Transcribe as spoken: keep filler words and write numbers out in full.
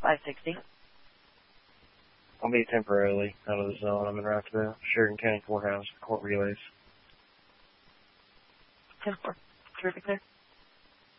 five sixty. I'll be temporarily out of the zone. I'm in route to the Sheridan County Courthouse, court relays. ten four. Terrific there.